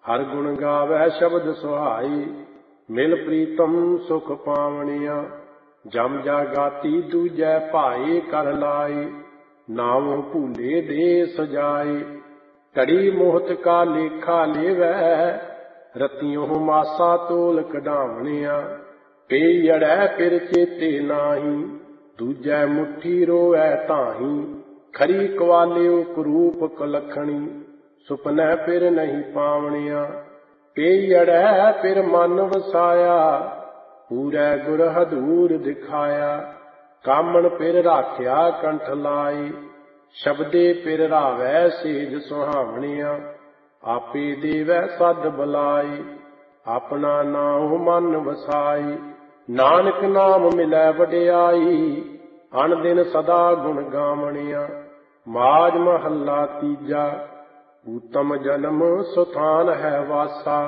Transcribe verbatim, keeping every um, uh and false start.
हर गुण गावै शब्द सुहाई, मिल प्रीतम सुख पावनिया। जम जागाती दूजै भाई कर लाई, नाम भूले दे सजाए। घड़ी मोहत का लेखा लेवै, रतियों मासा तोल कढावनिया। पे अड़ै फिर चेते नाही, दूजै मुट्ठी रोवै ताही। खरी कवालियो कुरूप कलखणी, सुपनै फिर नहीं पावनिया। पे अड़ै फिर मन वसाया, पूरै गुर हदूर दिखाया। कामण फिर राख्या कंठ लाई, शब्दे फिर रावै सेज सुहावनिया। आपे देवै सद बलाई, अपना नाम मन वसाई। नानक नाम मिलै वडियाई, अन दिन सदा गुण गावनिया। माज महला तीजा, उत्तम जन्म सुथान है वासा।